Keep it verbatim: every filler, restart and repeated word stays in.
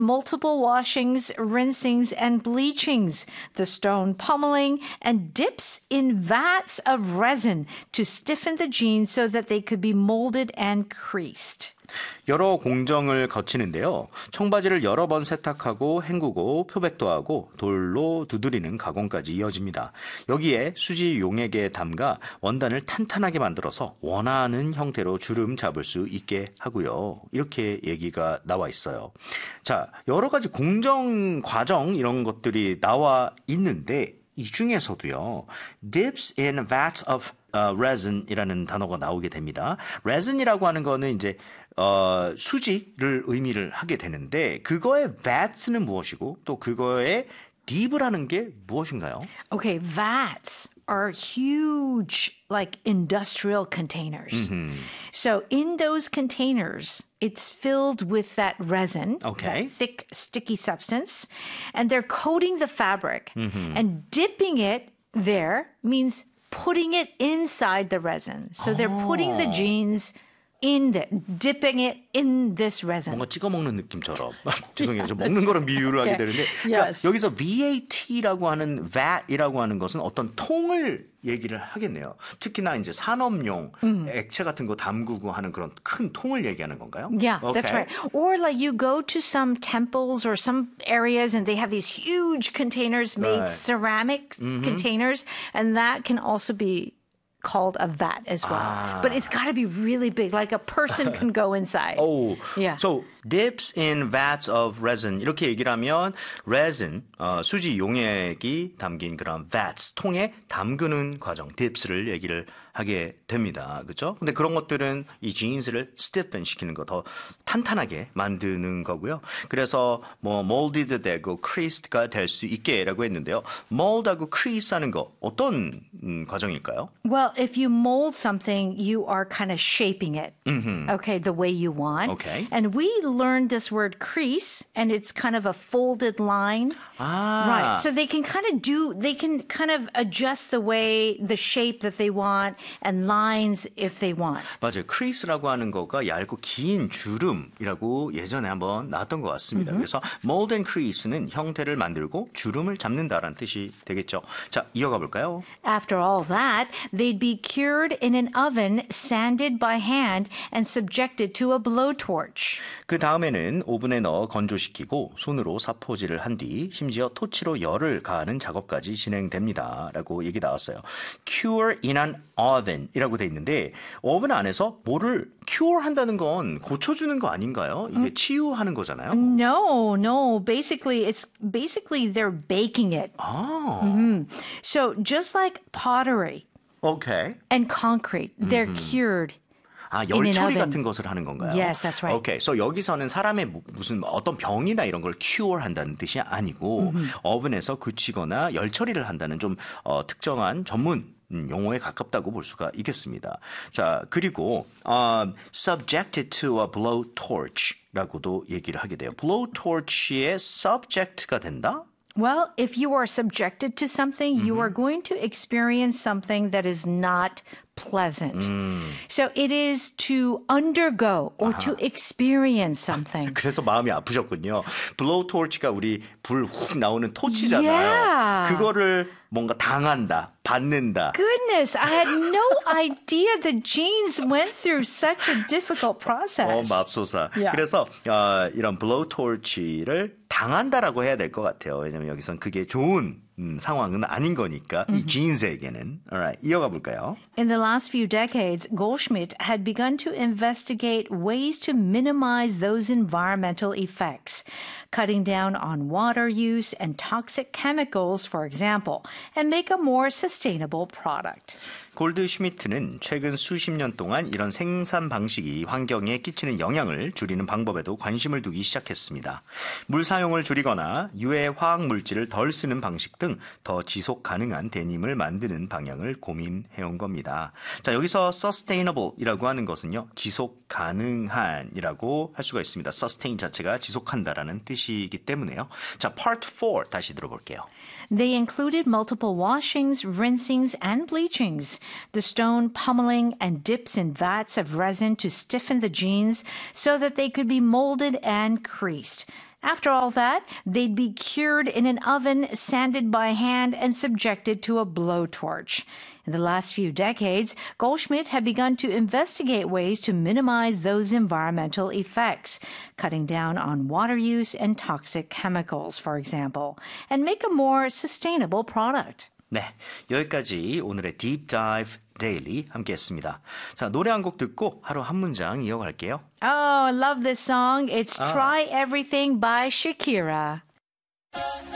multiple washings, rinsings, and bleachings. The stone pummeling and dips in vats of resin to stiffen the jeans so that they could be molded and creased. 여러 공정을 거치는데요. 청바지를 여러 번 세탁하고 헹구고 표백도 하고 돌로 두드리는 가공까지 이어집니다. 여기에 수지 용액에 담가 원단을 탄탄하게 만들어서 원하는 형태로 주름 잡을 수 있게 하고요. 이렇게 얘기가 나와 있어요. 자, 여러 가지 공정 과정 이런 것들이 나와 있는데 이 중에서도요. dips in vats of uh, resin이라는 단어가 나오게 됩니다. resin이라고 하는 거는 이제 어, 수지를 의미를 하게 되는데 그거의 vats는 무엇이고 또 그거의 dip라는 게 무엇인가요? Okay, vats are huge, like industrial containers. Mm-hmm. So in those containers, it's filled with that resin, okay. that thick, sticky substance, and they're coating the fabric. Mm-hmm. And dipping it there means putting it inside the resin. So oh. they're putting the jeans in the, dipping it in this resin. 뭔가 찍어 먹는 느낌처럼. 죄송해요. 저 먹는 거랑 비유를 하게 되는데. 그러니까 yes. 여기서 vat라고 하는 vat이라고 하는 것은 어떤 통을 얘기를 하겠네요. 특히나 이제 산업용 음. 액체 같은 거 담그고 하는 그런 큰 통을 얘기하는 건가요? Yeah, okay. that's right. Or like you go to some temples or some areas and they have these huge containers made right. ceramic mm-hmm. containers, and that can also be called a vat as well. Ah. But it's got to be really big, like a person can go inside. Oh, yeah. So dips in vats of resin 이렇게 얘기를 하면 resin, 어, 수지 용액이 담긴 그런 vats, 통에 담그는 과정, dips를 얘기를 하게 됩니다. 그렇죠? 근데 그런 것들은 이 지인스를 stiffen 시키는 거, 더 탄탄하게 만드는 거고요. 그래서 뭐 molded 되고 creased가 될 수 있게라고 했는데요. mold하고 crease 하는 거 어떤 음, 과정일까요? Well, if you mold something, you are kind of shaping it, mm-hmm. okay, the way you want. Okay. And we learned this word crease, and it's kind of a folded line. Ah. Right. So they can kind of do, they can kind of adjust the way, the shape that they want, and lines if they want. 맞아요. crease라고 하는 거가 얇고 긴 주름이라고 예전에 한번 나왔던 것 같습니다. Mm-hmm. 그래서 mold and crease는 형태를 만들고 주름을 잡는다라는 뜻이 되겠죠. 자, 이어가 볼까요? After all that, they'd be cured in an oven, sanded by hand, and subjected to a blowtorch. 그 다음에는 오븐에 넣어 건조시키고 손으로 사포질을 한 뒤 심지어 토치로 열을 가하는 작업까지 진행됩니다. 라고 얘기 나왔어요. cure in an oven이라고 돼 있는데 오븐 안에서 뭐를 cure 한다는 건 고쳐주는 거 아닌가요? 이게 음. 치유하는 거잖아요. No, no. Basically, it's basically they're baking it. 아. Mm-hmm. So just like pottery okay. and concrete, they're mm-hmm. cured. 아, 열 처리 같은 것을 하는 건가요? Yes, that's right. Okay, so 여기서는 사람의 무슨 어떤 병이나 이런 걸 cure 한다는 뜻이 아니고 mm-hmm. 오븐에서 굳히거나 열 처리를 한다는 좀 어, 특정한 전문 용어에 가깝다고 볼 수가 있겠습니다. 자, 그리고 um, subjected to a blowtorch라고도 얘기를 하게 돼요. blowtorch의 subject가 된다? Well, if you are subjected to something, mm-hmm. you are going to experience something that is not pleasant. Mm. So it is to undergo or to experience something. 그래서 마음이 아프셨군요. blowtorch가 우리 불 훅 나오는 토치잖아요. Yeah. 그거를 뭔가 당한다, 받는다. Goodness, I had no idea the genes went through such a difficult process. 어, 맙소사. Yeah. 그래서 어, 이런 blowtorch를 당한다라고 해야 될 것 같아요. 왜냐면 여기선 그게 좋은 음, 상황은 아닌 거니까 이 지인스에게는. Alright, 이어가 볼까요? In the last few decades, Goldschmidt had begun to investigate ways to minimize those environmental effects, cutting down on water use and toxic chemicals, for example, and make a more sustainable product. 골드슈미트는 최근 수십 년 동안 이런 생산 방식이 환경에 끼치는 영향을 줄이는 방법에도 관심을 두기 시작했습니다. 물 사용을 줄이거나 유해 화학 물질을 덜 쓰는 방식 등 더 지속 가능한 데님을 만드는 방향을 고민해온 겁니다. 자, 여기서 sustainable이라고 하는 것은요, 지속 가능한이라고 할 수가 있습니다. sustain 자체가 지속한다라는 뜻이기 때문에요. 자, part four 다시 들어볼게요. They included multiple washings, rinsings, and bleachings, the stone pummeling and dips in vats of resin to stiffen the jeans so that they could be molded and creased. After all that, they'd be cured in an oven, sanded by hand, and subjected to a blowtorch. In the last few decades, Goldschmidt had begun to investigate ways to minimize those environmental effects, cutting down on water use and toxic chemicals, for example, and make a more sustainable product. 네, 여기까지 오늘의 Deep Dive Daily 함께했습니다. 자, 노래 한 곡 듣고 하루 한 문장 이어갈게요. Oh, I love this song. It's Try Everything by Shakira.